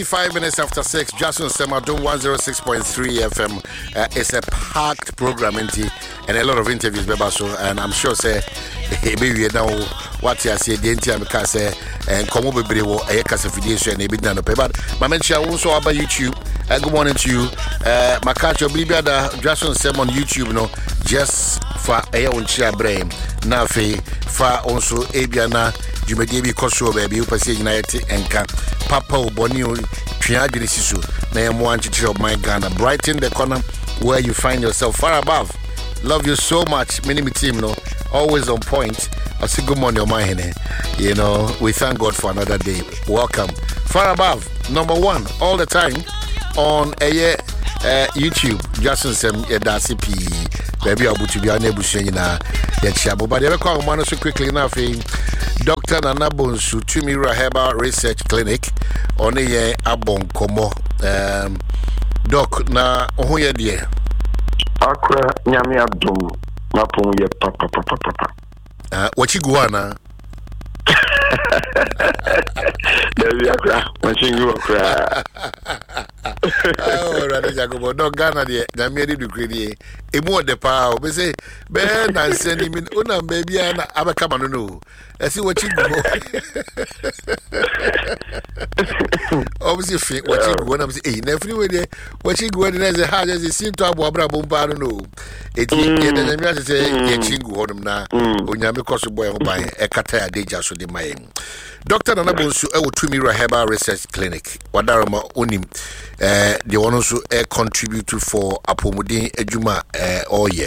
5 minutes after 6, Jason Semadon 106.3 FM. It's a packed program and a lot of interviews, Bebaso, and I'm sure say maybe now what you say, the entire say and come over Brewo, a Casafidation, and a bit done. But my mention also about YouTube. Good morning to you. My catch of Bibiada, Jason Sem on YouTube, no, just for a own chair brain. Now, for also Abiana. You may be Koso, baby, you pass United and Papa Bonio, Triagisisu, name one teacher of my Ghana, brighten the corner where you find yourself far above. Love you so much, mini team, no, always on point. I say good morning, my honey. You know, we thank God for another day. Welcome. Far above, number one, all the time on YouTube. Justin Sem Yedasi P. Baby, I'll be unable to say na yet Shabu. But ever call one so quickly enough. Dr. Nana Bonsu, Tumira Herbal Research Clinic, on a year Abon Komo. Doc, na Ohoya dear. Akra Nyami Abdum, Mapon ye papa. What you go on? There we are, watching you cry. Oh, Radi Jacobo, no Ghana, the made it greedy. A more the power, we say, Ben, and send him in Una, baby, and Abacama. No, let's see what you go. Obviously, what you go, I'm saying, everywhere, what you go, and as a hard as it seemed to have Wabra Bombard, no. It's a say, Chingu on him now, when you have a cost of boy by a Kataya Deja, so the mine. Dr. Nanabonsu, Tumira Herbal Research Clinic, Wadarama Unim, the one also contribute for Apomudin Ejuma all year.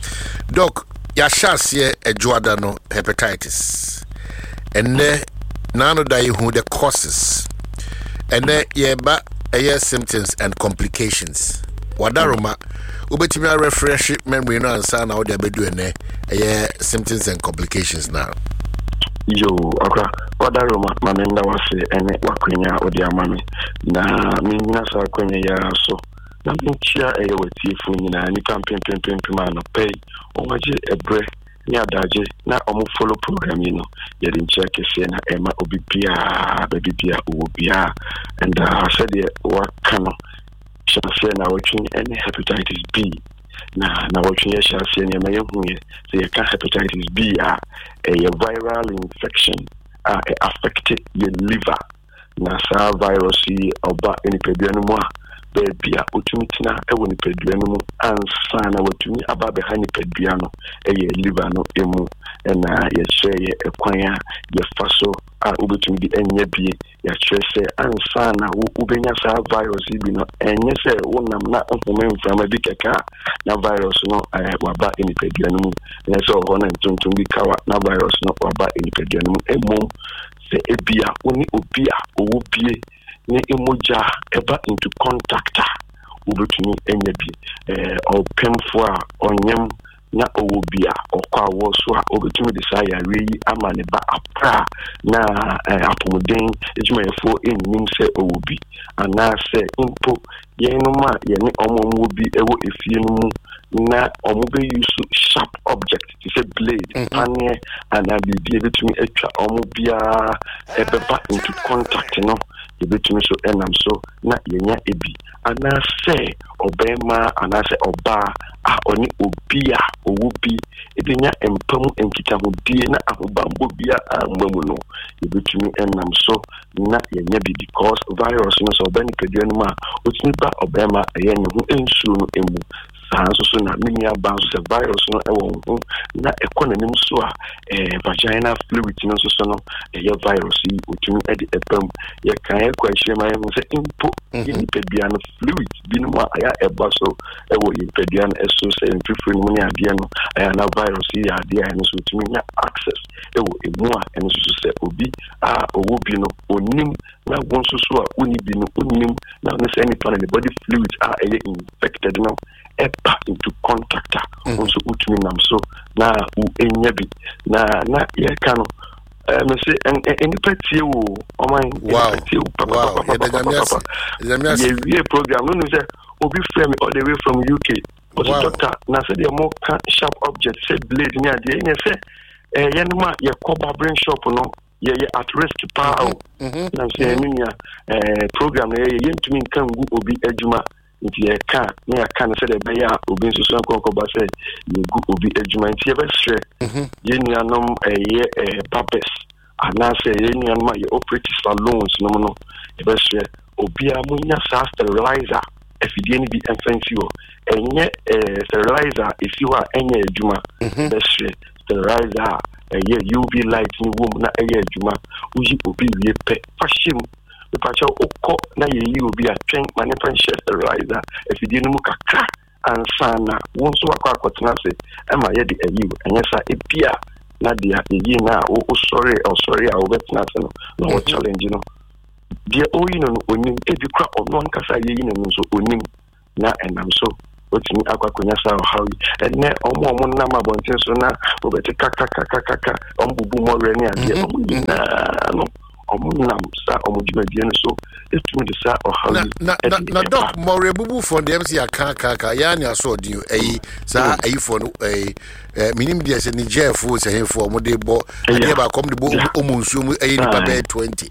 Doc, Yashas here a Joadano hepatitis, and there none of who the causes, and there ye symptoms and complications. Wadaroma, Ubetima refresh memory now and son out there be doing symptoms and complications now. Yo, Akra, Wadaroma, Mamenda was and Wakunya or the Amami. Na Minasa Quenya so. Nothing cheer a with you, and you can't pimp pay or a breath near Daji. Now, I'm follow program, you know. Yet in check is saying Emma Obipia, baby Pia, Ubia, and I said, what can shall say now watching any hepatitis B. Now watching shall say near my young say you can't hepatitis B, a viral infection affected your liver. Nasa virus or back any pedianuma. Baby, Utumitina, Ewan Pedianum, and Sana, what you about behind the Pediano, liver no emu, and ye say a choir, your faso, Ubutum be any be, your chase, and Sana, Ubenya virus, and yes, one am not from a big car, now virus no, I have about any Pedianum, and I saw one and to be covered, now virus no, about any Pedianum, and mom, say a beer, only Ubia, Ubie. Ne emoja eba into contactor ubutumi enyebi or pemfo a onyem na owobia okwa woso a obetumi desire wi amane ba apra na apomuden ejumayefo ennim se owobi ana se impo yenuma yene omom obi ewo efie no mu na omube use sharp object to say blade anye ana bibi ebetumi atwa omobia ebeba into contact no between so and so na yenya ebi ana se obema ana se oba a oni obia owubi ebenya empam enkita hodie na ahobambo bia amwamu no between and so na yenya bi because virus no so obani peduanu ma otini ba obema ayenye ho ensuo no emu so na many abounds the virus no ewo na economy so vaginal fluid no so no virus yi otumi edi epam ye kan question my say impo yi pediano fluid bi no aya eba so ewo yi pediano eso say free no nya ade no aya na virus yi ade aya no so otumi nya access ewo emu a eno so say obi owo bi no onim na wonso so a oni bi no onim na no say any part of the body fluid infected no epa into contactor also utumi nam so na u enyabi na ye kanu me say any party wo o man wow ye program no say obi frame all the way from UK but doctor na say the more sharp object say blade near the say yenuma ye cover brain shop no at risk power na say nya program na ye yentumi nkan gu obi adwuma nti ye ka na ya ka na say be ya obi nso so nkonko ba say ye gu obi adwuma nti ye be hwe ye nuanom papers ana say ye nuanom ye operate salons no ye be hwe obi a munya sa sterilizer efidie ni bi emfansi o enye sterilizer esi ho a enye adwuma be hwe sterilizer UV light ni wom na adwuma uji obi wie pe fashim the pacha okọ na ye obi a twen mane pension sterilizer efidie no mu kakra ansana won so akotena se ema ye de enye sa ebia na dia ye na o sorry a obetena se no na challenge no dia oyi no onim ebi kra ono nkasa ye no so onim na enam so otini akwakonya sa how ene omo na mabontin so na obeti kaka ombubu mo reni ade no omunam sa omujumedie no so etumi de sa how na doc more bubu for the MC aka ya ni aso odin sa for no minim dia se ni jefo se he for mo de bo ade ba kom de bo omunsuo mu ni baba 20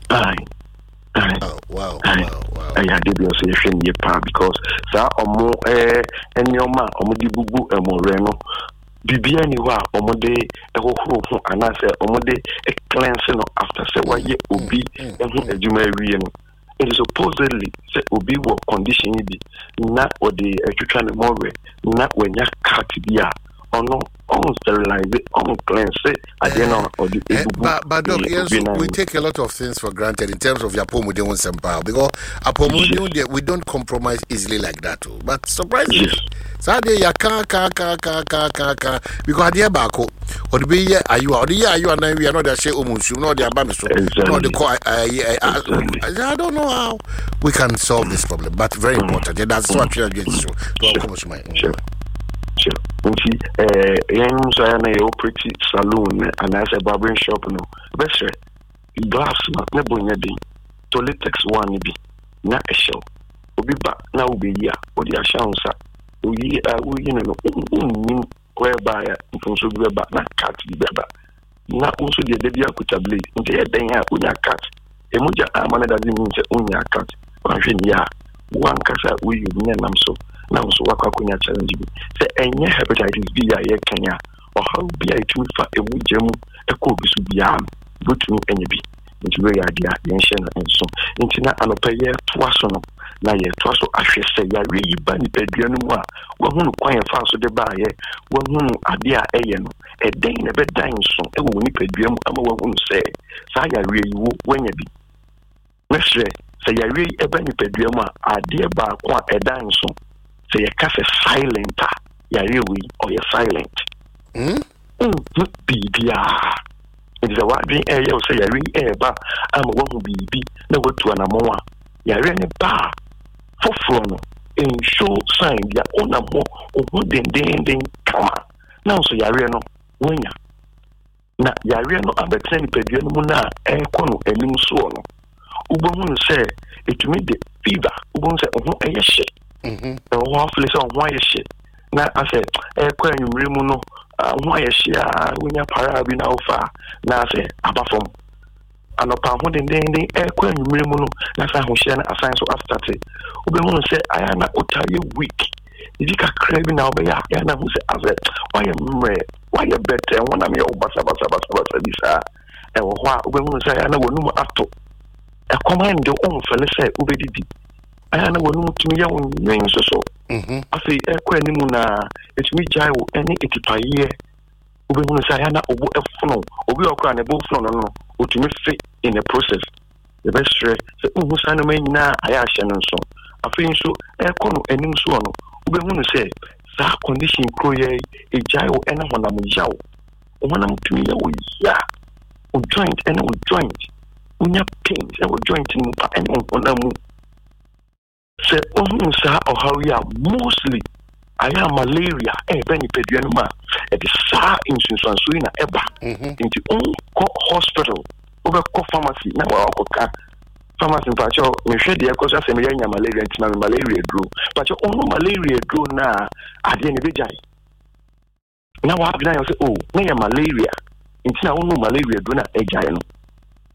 wow. I had to be because sa omo enyoma omo di bubu emoreno bibia ni wa omo de ehohoro anase omo de cleansing after say why obi ehu adwuma awie no it is supposedly say obi wo condition bi na o de etwetwa ne more na wanya cat bia ono on sterilize on cleanse again or the but doc, yes, we take a lot of things for granted in terms of Yapomude on some power because Apomude we don't compromise easily like that too. But surprisingly Saturday ya ka because there bako or the be are you and we are not the share omunsu no the abamiso no the I don't know how we can solve this problem but very important. That's what we are going to do. Sure. Nti so ya na yo pretty salon and as a barbering shop no best glass na bonya din toiletex one bi na ehel obi ba na obi ya odi ashansa oyi no unnim whereby nfonso bi ba na cat bi ba na unso de bia kutable nti e den ya onya cat emuja amana doesn't mean say onya cat wanhwe ni ya wankasa uyi onya nam so now so wakwakonya challenge bi say enye hepatitis B ya ye kanya or how be I to fa emujemu eko bisu bia butumi enye bi nti we ya dia yenhye na enso nti na anopaye toaso no na ye toaso ahwe say ya reyi ba ni padua no mu a wo hunu kwan fa so de ba ye wo hunu ade a eye no eden na be dan so e wo ni padua mu ama wo hunu say sa ya reyi wo wanya bi mesre say ya reyi e ba ni padua mu a ade ba ko a edan so say you can say silent ya rewi or you silent bibia it is a what being air you say ya rewi ba am won bibi na watu anamo ya re ne ba foforo no in show sign ya onamo ohu den kama na so ya re no wonya na ya re no abetan padua no mu na enko no anim so no ubohu say it me the fever ubohu say ohu eyehye one place on why shit. Now I said, when you remove why she when you parabi now far. Now I say, apart from an upon when they when you remove that's how she and a science of after it. Ubemun say, I am not tell you weak. If you can crave now, but yeah, and I said, why you better and one of your basa this and what Ubemun say, I know no after a command your own fella say, Ubedi. I know when to me young names or so. I say, Equanimu na it's me jai any equipaye. Ubemun say, I know a phone, or we are crying a both no, or to me fit in the process. The best say, Umusana na I ask and so. I feel so, Equano and Nimsuano. Ubemun say, that condition croye a jai or any one of Yao. One of to me, ya, or joint and joint. Unya pains and joint in and say sa or how we are mostly I am malaria benny peduanuma at the sa instance so in eba into hospital over pharmacy na wa pharmacy in fact me share the cause say me nya malaria into malaria grow but your own malaria grow na ade ne bejai na wa abina you say oh na ya malaria into na own malaria grow na ejai no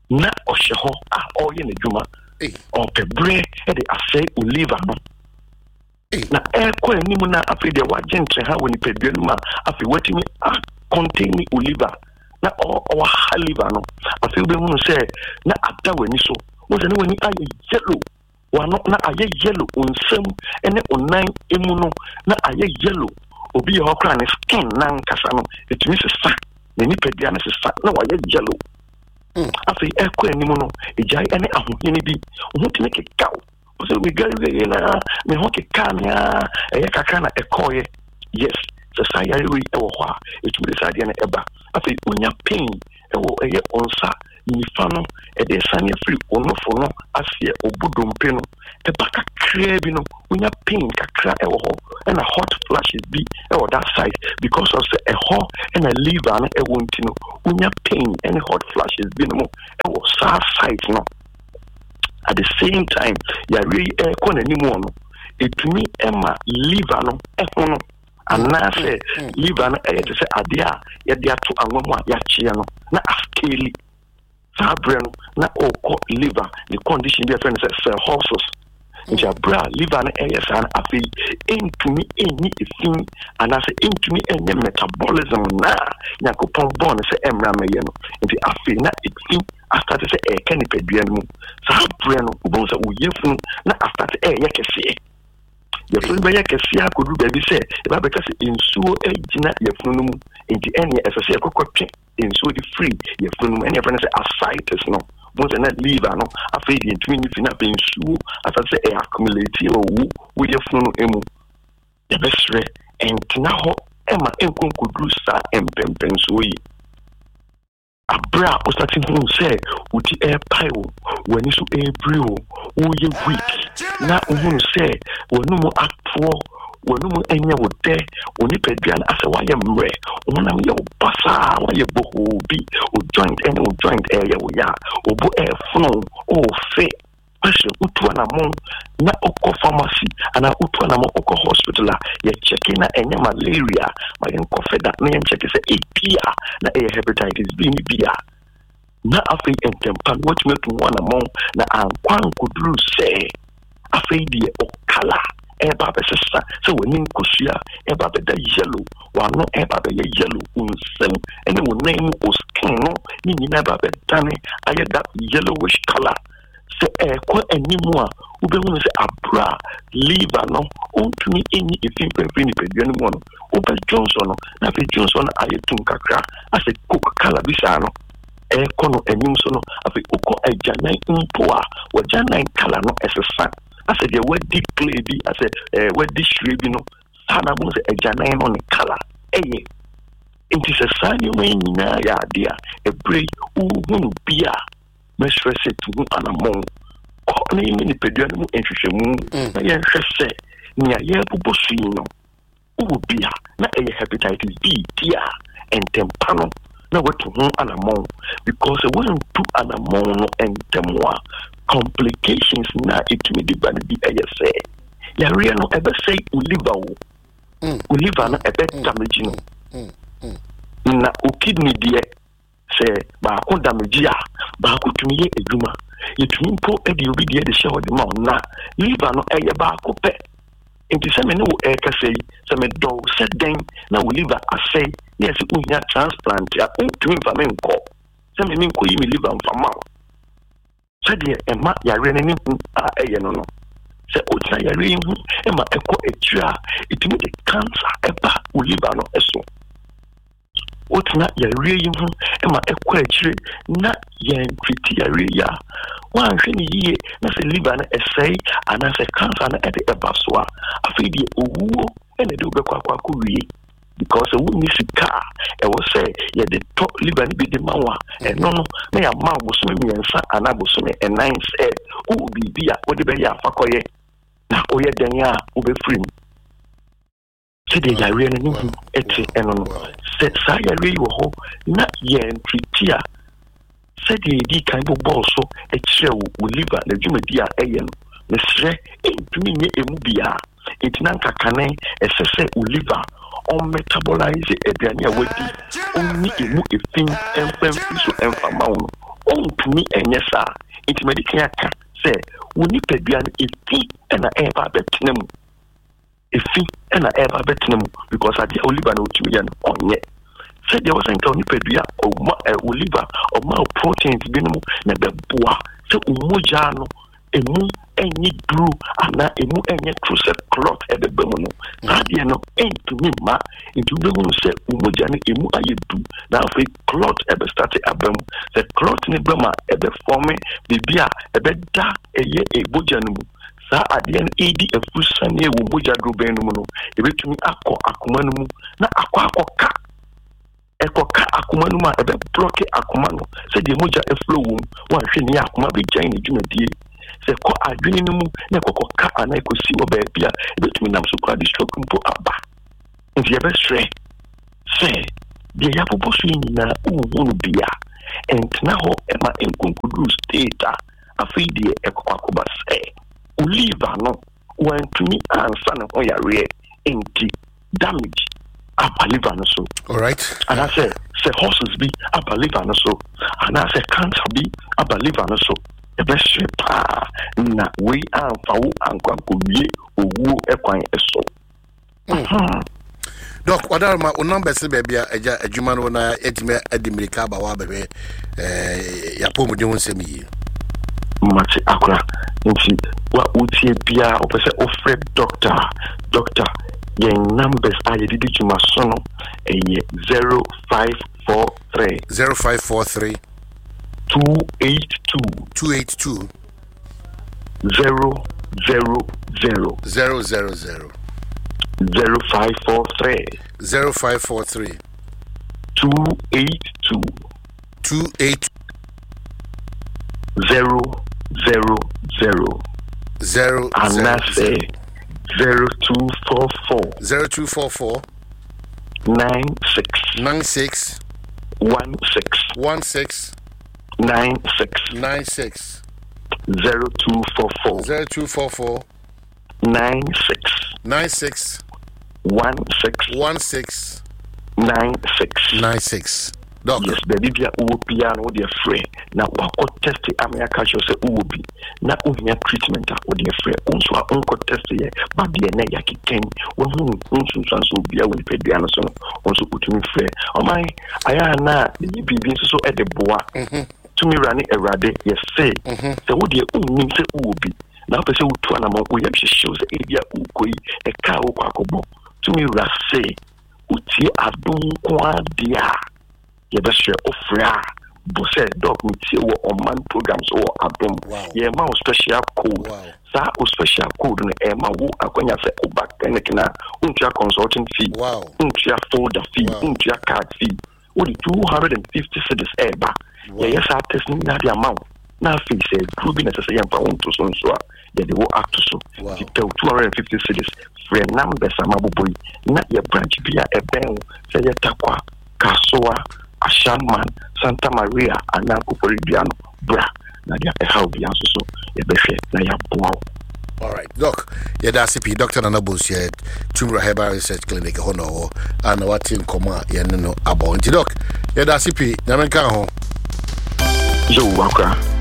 na osheho a oye ne dwuma opebre e de asay oliver no na ekọ enimu na afi de wagentre ha woni pedua ma afi watimi contain oliver na o liver no afi be hunu se na ata wani so wo se ne wani aye yellow wano na aye yellow onsam ene onan emu no na aye yellow obi ye hokra ne skin na nkasa no etumi se sa na ni pedua na se sa na waye yellow afi ekọ enimu no ejai ene ahohene bi wo timi kekaw so we gari na me hoke kanya kakana ekoye yes so say we e wo ho a etumi sade na eba afi unya pain e wo eye onsa nifa no e de sane free onofo no asie obudompe no e baka kra bi no unya pain kakra e wo ho na hot flashes bi e wo that side because of a ho and a liver na e wo ntino unya pain and hot flashes bi no e wo side no. At the same time, ya really kona ni mo no etumi ema liver no ehono anase liver no e say ade a ye de ato anwamu a ya chie no na askeli sabre no na okọ liver the condition be friend say cirrhosis nja bra liver no e yes an afi entumi enyi efin anase entumi enye metabolism na yakopon born say emra meye no nti afi na efin after to say can pedua no sabre no ubon say uyefun na after to yakese yefun be yakese akodu ba bi say e ba beka say ensuo agina yefun no mu nti ene esese ekokotwe ensuo di free yefun no ene friend say ascites no most na liver no afei di entumi ni fina bensuo after say accumulate wo yefun no emu the best re entina ho ema enkonkodu sa empempenso yi abra o starting to say uti air pie when you every wo ye week na uhunu say wonu mu atwo wonu mu enye wo de oni peduan ase wa ye mre onam ye basa wa ye boho bi o joint area wo ya obo air flow o fe question utu na mon na oko pharmacy ana utu na mo oko hospital ye check na enye malaria ma yen kofe da na yen check say epia na hepatitis B ni bia na afi entempan what me to one among na ankwan kudru say afi die okala eba be sesa so woni nkosua eba be da yellow wano eba be yellow unsem ene wo name o skin no ni nyina eba be dane aye that yellowish color se kwa animu a ubehunu se abra liver no ontumi enyi efimpefi ni pedua no mo no obe Johnson no na fe Johnson aye tun kakra ase cook color bisa no kono enyum so no afi uko ajanan mpo a wajanan color no esesa ase de wedi play bi ase wedi shwe bi no sana mo se ajanan no ne color eye inti se sani we nyina ya dia ebre uhunu bia me stress to anamon ko ni mi pedua no enhwehwemu na ye hwese nya ye bubosu no ubia na hepatitis B dia entempano na wetu anamon because when to anamon no entemwa complications na itumi di ban bi say ya ria no ebe say liver no ebe damage no na o kidney die say ba ko damage a ba ko tumi ye edwuma yetumi po e di obi die de hye hodi ma na liver no eye ba ko pe nti se me no kase se me do se den na wo liver asay yes unya transplant ya tumi fa me nko se me nko yi me liver mfa ma se de ema ya re ne hu eye no se o tira ya re hu ema eko etua itumi de cancer eba wo liver no eso o tira ya re hu ema eko ekire na ya treat ya re ya wa hwe ni yiye na se liver na esay ana se cancer na ede eba so a afi de owuo ene de obekwa kwa wie because we miss car e was say ya the top liver be the manwa no na ya ma boso me ensa ana boso me e nine say o bibia o de be ya fakoye na o ye den ya o be free se de ya re no hu eti eno no se sa ya re wo ho na ye ntwitia se de di kan bo boso e kire wo liver na dwumadi a eye no ne sre entumi nye emu bia etinan kakane esese o liver on metabolize eduane a wadi onni emu efin empem so emfama no to me and yes, sir. It's medical say, we need to be an iffy and a ever betnum. Iffy and a ever betnum because I the Oliver to me on yet. Said there was an conipedia or Oliver or more proteins minimum, never boa. So Umujano, a moon any blue, and not a moon any crucial cloth at the Bemono. Nadiano ain't to me, ma, into the moon said Umujani, emu I do. Now, if a cloth ever started a bum, the cloth in Burma ever forming the beer, a bed da a year a bojanum. Sa at the end, a full sunny Umuja Grubenumo, a bit to me aqua akumanum, na aqua ka. Ekoka akumanuma ebe bloke akumano se de moja eflow one hwe ne akuma be gyan ne dwumadie se ko adwene no mu na ekoka ana ekosi wo ba bia ebetumi nam so kwa di stroke mpo aba nti ebe sre se de ya popo so nyina uhunu bia entna ho ema enkonkudu state afi de ekoka se oliva no wantumi ansa na ho yare enti damage I believe on so. All right. And I say horses be, I believe on so. And I say cancer be, I believe on so. The best shape, na we are for and Quancuye, who equine so. Doc, what are my numbers? Baby, a German when I edge Edimrica, Bawabe, Yapomo, don't say me. Much Accra, and see what would see Pia or Fred Doctor. Your numbers are you did you must son 0543 0543 282 000 0543 282 000 and I say 0244 96 96 0244 96 Doc. Yes, baby, be a piano, dear friend. Now, what test the America shows a ubi. Now, only a treatment or dear friend. Also, uncle test the but the Nayaki can. Well, Unsuns will be a will pay the answer. Also, put me fair. Oh, my, I am not the BB so at the bois. To me, running a rade, yes, say. So, what dear means a ubi. Now, the so to an amount we have shows the area ukoi, a cow quacobo. To me, say, Uti Adum Quadia. You best share offer. Bosse dog with you on man programs or Adum. Yeah, my special code. Sa special code in Emma who Aquania say back and untia consulting fee. Untia folder fee, untia card fee. Only 250 cedis ever. Yes, I test not the amount. Now fee said proving necessary and found to so. Yeah, they will act so. 250 cedis. Friend numbers amabu boy. Not your branch be a bell. Say Takwa, Kasoa. Ashaman, Santa Maria, and Nanko Poridiano, Bra, Nadia, a how be answer so, a beshe, Naya Bow. All right, Doc, yeah, that's CP, Dr. Nanabus, yeah, Tumra Herbal Research Clinic, Hono, and what in Coma, yeah, no, about Doc, yeah, that's CP, Namenka, Yo, Waka.